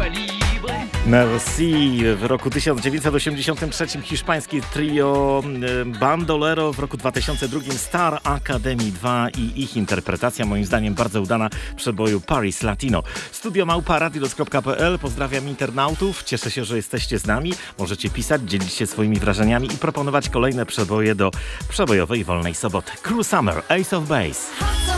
Merci. W roku 1983 hiszpańskie trio Bandolero, w roku 2002 Star Academy 2 i ich interpretacja, moim zdaniem bardzo udana, przeboju Paris Latino. Studio @radios.pl. Pozdrawiam internautów. Cieszę się, że jesteście z nami. Możecie pisać, dzielić się swoimi wrażeniami i proponować kolejne przeboje do przebojowej wolnej soboty. Cruel Summer, Ace of Base.